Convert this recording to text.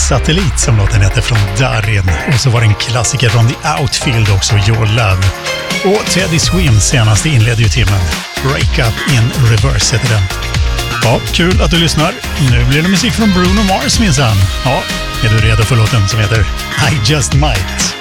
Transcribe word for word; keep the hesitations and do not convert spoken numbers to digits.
Satellit som låten heter från Darin. Och så var det en klassiker från The Outfield också, Your Love. Och Teddy Swims senaste inledde ju timmen. Break Up in Reverse heter den. Ja, kul att du lyssnar. Nu blir det musik från Bruno Mars minsann. Ja, är du redo för låten som heter I Just Might?